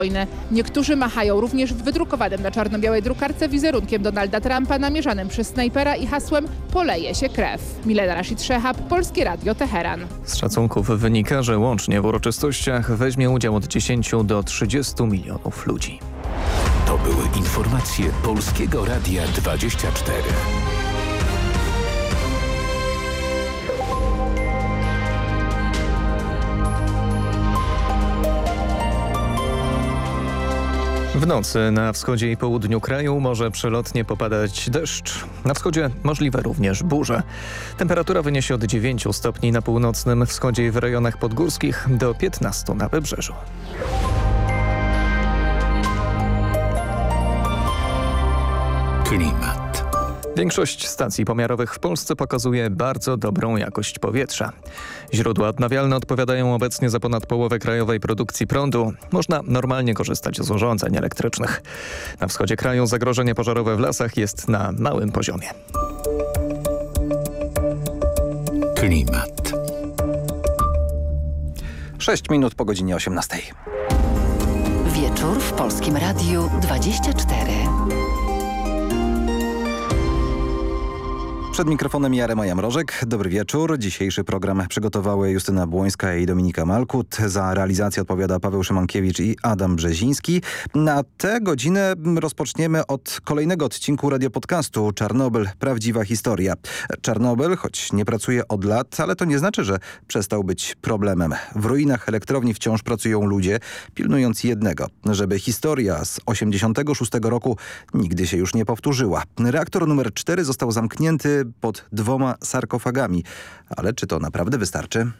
wojny. Niektórzy machają również w wydrukowanym na czarno-białej drukarce wizerunkiem Donalda Trumpa namierzanym przez snajpera i hasłem "Poleje się krew". Milena Rashid Szehab, Polskie Radio Teheran. Z szacunków wynika, że łącznie w uroczystościach weźmie udział od 10 do 30 milionów ludzi. To były informacje Polskiego Radia 24. W nocy na wschodzie i południu kraju może przelotnie popadać deszcz. Na wschodzie możliwe również burze. Temperatura wyniesie od 9 stopni na północnym wschodzie i w rejonach podgórskich do 15 na wybrzeżu. Klimat. Większość stacji pomiarowych w Polsce pokazuje bardzo dobrą jakość powietrza. Źródła odnawialne odpowiadają obecnie za ponad połowę krajowej produkcji prądu. Można normalnie korzystać z urządzeń elektrycznych. Na wschodzie kraju zagrożenie pożarowe w lasach jest na małym poziomie. Klimat. 6 minut po godzinie 18. Wieczór w Polskim Radiu 24. Przed mikrofonem Jarema Mrożek. Dobry wieczór. Dzisiejszy program przygotowały Justyna Błońska i Dominika Malkut. Za realizację odpowiada Paweł Szymankiewicz i Adam Brzeziński. Na tę godzinę rozpoczniemy od kolejnego odcinku radiopodcastu Czarnobyl. Prawdziwa historia. Czarnobyl, choć nie pracuje od lat, ale to nie znaczy, że przestał być problemem. W ruinach elektrowni wciąż pracują ludzie, pilnując jednego, żeby historia z 86 roku nigdy się już nie powtórzyła. Reaktor numer 4 został zamknięty pod 2 sarkofagami. Ale czy to naprawdę wystarczy?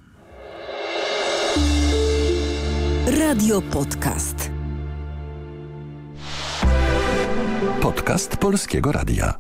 Radio Podcast. Podcast Polskiego Radia.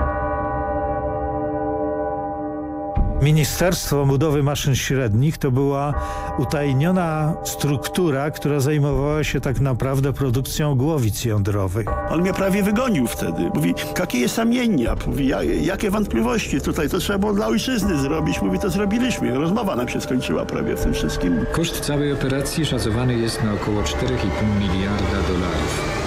Ministerstwo Budowy Maszyn Średnich to była utajniona struktura, która zajmowała się tak naprawdę produkcją głowic jądrowych. On mnie prawie wygonił wtedy. Mówi, jakie jest zamiennia? Mówi, jakie wątpliwości tutaj? To trzeba było dla ojczyzny zrobić. Mówi, to zrobiliśmy. Rozmowa nam się skończyła prawie w tym wszystkim. Koszt całej operacji szacowany jest na około 4,5 miliarda dolarów.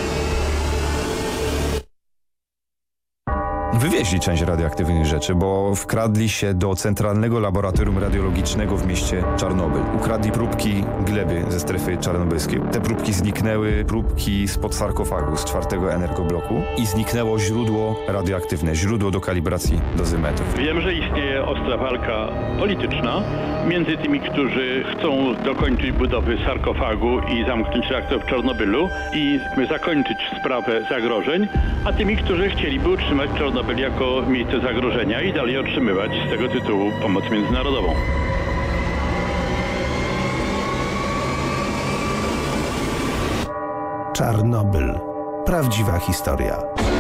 Wywieźli część radioaktywnych rzeczy, bo wkradli się do Centralnego Laboratorium Radiologicznego w mieście Czarnobyl. Ukradli próbki gleby ze strefy czarnobylskiej. Te próbki zniknęły, próbki spod sarkofagu z 4. energobloku i zniknęło źródło radioaktywne, źródło do kalibracji dozymetrów. Wiem, że istnieje ostra walka polityczna między tymi, którzy chcą dokończyć budowy sarkofagu i zamknąć reaktor w Czarnobylu i zakończyć sprawę zagrożeń, a tymi, którzy chcieliby utrzymać Czarnobyl jako miejsce zagrożenia i dalej otrzymywać z tego tytułu pomoc międzynarodową. Czarnobyl. Prawdziwa historia.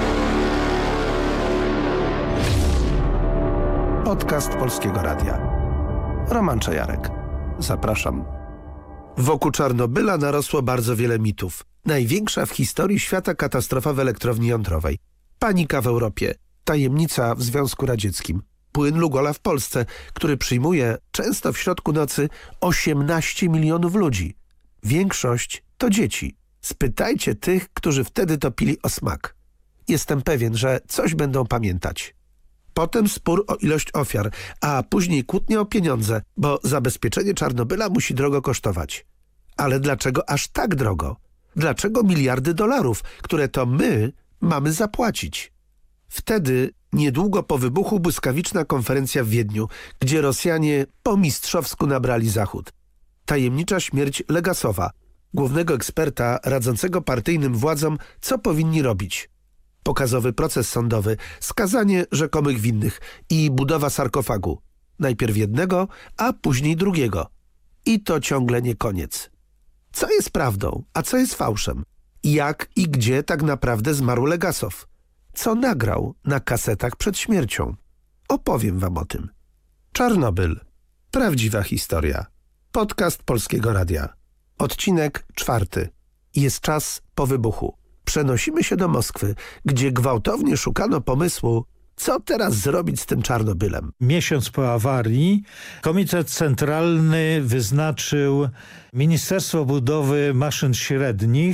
Podcast Polskiego Radia. Roman Czajarek. Zapraszam. Wokół Czarnobyla narosło bardzo wiele mitów. Największa w historii świata katastrofa w elektrowni jądrowej. Panika w Europie. Tajemnica w Związku Radzieckim. Płyn Lugola w Polsce, który przyjmuje często w środku nocy 18 milionów ludzi. Większość to dzieci. Spytajcie tych, którzy wtedy topili o smak. Jestem pewien, że coś będą pamiętać. Potem spór o ilość ofiar, a później kłótnie o pieniądze, bo zabezpieczenie Czarnobyla musi drogo kosztować. Ale dlaczego aż tak drogo? Dlaczego miliardy dolarów, które to my mamy zapłacić? Wtedy, niedługo po wybuchu, błyskawiczna konferencja w Wiedniu, gdzie Rosjanie po mistrzowsku nabrali Zachód. Tajemnicza śmierć Legasowa, głównego eksperta radzącego partyjnym władzom, co powinni robić. Pokazowy proces sądowy, skazanie rzekomych winnych i budowa sarkofagu. Najpierw jednego, a później drugiego. I to ciągle nie koniec. Co jest prawdą, a co jest fałszem? Jak i gdzie tak naprawdę zmarł Legasow? Co nagrał na kasetach przed śmiercią? Opowiem wam o tym. Czarnobyl. Prawdziwa historia. Podcast Polskiego Radia. Odcinek 4. Jest czas po wybuchu. Przenosimy się do Moskwy, gdzie gwałtownie szukano pomysłu Co teraz zrobić z tym Czarnobylem? Miesiąc po awarii Komitet Centralny wyznaczył Ministerstwo Budowy Maszyn Średnich